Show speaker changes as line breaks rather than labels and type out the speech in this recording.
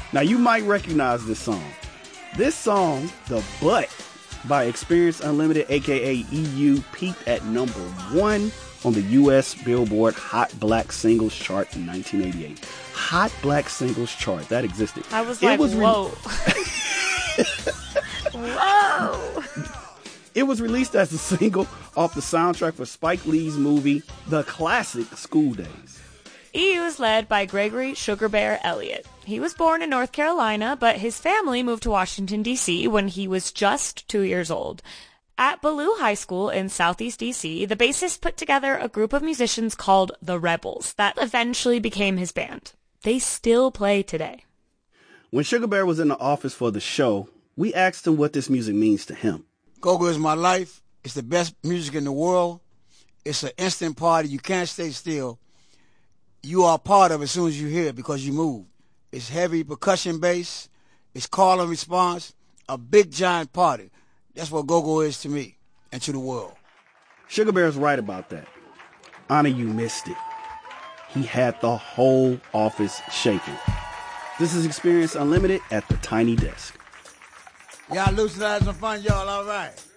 Now, you might recognize this song. This song, The Butt by Experience Unlimited, aka EU, peaked at number 1 on the U.S. Billboard Hot Black Singles Chart in 1988. Hot Black Singles Chart, that existed.
I was like, whoa. Whoa!
It was released as a single off the soundtrack for Spike Lee's movie, The Classic School Days.
EU is led by Gregory Sugar Bear Elliott. He was born in North Carolina, but his family moved to Washington, D.C. when he was just 2 years old. At Ballou High School in Southeast D.C., the bassist put together a group of musicians called the Rebels that eventually became his band. They still play today.
When Sugar Bear was in the office for the show, we asked him what this music means to him.
Go-Go is my life. It's the best music in the world. It's an instant party. You can't stay still. You are part of it as soon as you hear it because you move. It's heavy percussion bass. It's call and response. A big giant party. That's what Go-Go is to me and to the world.
Sugar Bear's right about that. Honor, you missed it. He had the whole office shaking. This is Experience Unlimited at the Tiny Desk.
Y'all loosen out some fun, y'all. All right.